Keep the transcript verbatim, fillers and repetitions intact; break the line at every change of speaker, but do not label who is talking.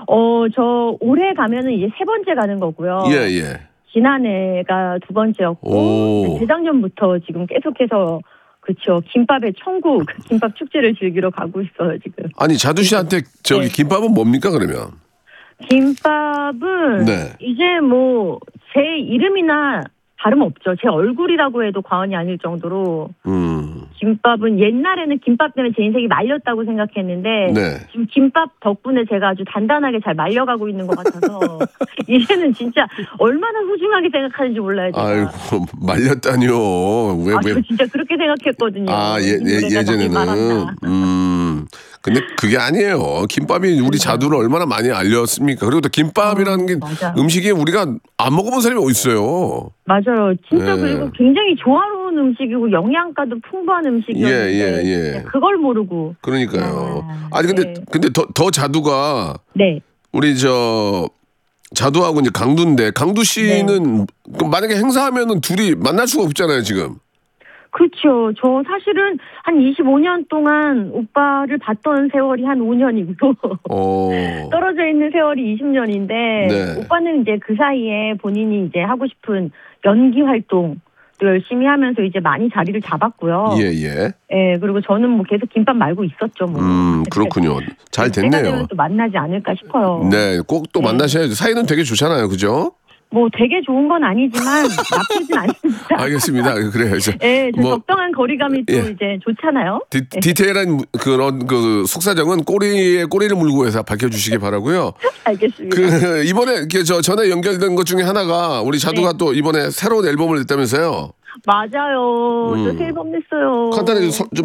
어, 저 올해 가면은 이제 세 번째 가는 거고요.
예, 예.
지난해가 두 번째였고 재작년부터 지금 계속해서 그렇죠. 김밥의 천국 김밥 축제를 즐기러 가고 있어요 지금.
아니 자두 씨한테 저기
네.
김밥은 뭡니까 그러면?
김밥은
네.
이제 뭐 제 이름이나 다름없죠. 제 얼굴이라고 해도 과언이 아닐 정도로
음.
김밥은 옛날에는 김밥 때문에 제 인생이 말렸다고 생각했는데
네.
지금 김밥 덕분에 제가 아주 단단하게 잘 말려가고 있는 것 같아서 이제는 진짜 얼마나 소중하게 생각하는지 몰라요. 제가.
아이고 말렸다니요. 왜
아,
왜?
저 진짜 그렇게 생각했거든요.
아, 예,
이
예,
노래가
예전에는.
나를 말한다.
음. 근데 그게 아니에요. 김밥이 우리 자두를 얼마나 많이 알렸습니까? 그리고 또 김밥이라는
어,
게
맞아.
음식이 우리가 안 먹어본 사람이 어디 있어요.
맞아요. 진짜
예.
그리고 굉장히 조화로운 음식이고 영양가도 풍부한 음식이었는데
예, 예, 예.
그걸 모르고.
그러니까요.
아,
아니 근데
네.
근데 더, 더 자두가
네.
우리 저 자두하고 이제 강두인데 강두 씨는 그 만약에 행사하면은 둘이 만날 수가 없잖아요 지금.
그렇죠. 저 사실은 한 이십오 년 동안 오빠를 봤던 세월이 한 오 년이고
어.
떨어져 있는 세월이 이십 년인데
네.
오빠는 이제 그 사이에 본인이 이제 하고 싶은 연기 활동 또 열심히 하면서 이제 많이 자리를 잡았고요.
예, 예.
예, 그리고 저는 뭐 계속 김밥 말고 있었죠, 뭐.
음, 그렇군요. 잘
때가
됐네요.
되면 또 만나지 않을까 싶어요.
네, 꼭 또
네.
만나셔야죠. 사이는 되게 좋잖아요, 그죠?
뭐 되게 좋은 건 아니지만 나쁘진 않습니다.
알겠습니다. 그래요. 이제
예, 저
뭐,
적당한 거리감이 또
예.
이제 좋잖아요.
디, 디테일한 그런 그 속사정은 꼬리에 꼬리를 물고 해서 밝혀주시기 바라고요.
알겠습니다.
그 이번에 이렇게 저 전에 연결된 것 중에 하나가 우리 자두가
네.
또 이번에 새로운 앨범을 냈다면서요.
맞아요.
음.
저 새 앨범 냈어요.
간단하게 소- 좀